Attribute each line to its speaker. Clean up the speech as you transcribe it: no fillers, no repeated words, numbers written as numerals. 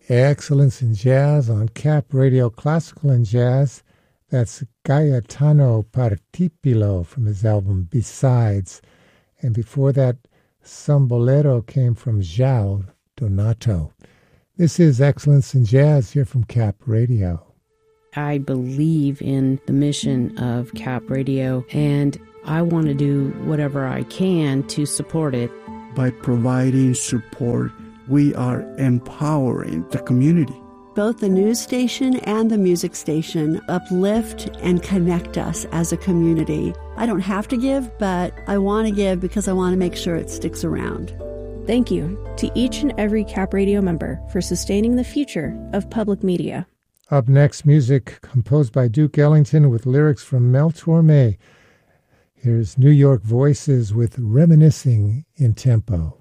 Speaker 1: Excellence in Jazz on Cap Radio Classical and Jazz. That's Gaetano Partipilo from his album Besides. And before that, Some Bolero came from João Donato. This is Excellence in Jazz here from Cap Radio.
Speaker 2: I believe in the mission of Cap Radio, and I want to do whatever I can to support it.
Speaker 3: By providing support, we are empowering the community.
Speaker 4: Both the news station and the music station uplift and connect us as a community. I don't have to give, but I want to give because I want to make sure it sticks around.
Speaker 5: Thank you to each and every Cap Radio member for sustaining the future of public media.
Speaker 1: Up next, music composed by Duke Ellington with lyrics from Mel Torme. Here's New York Voices with Reminiscing in Tempo.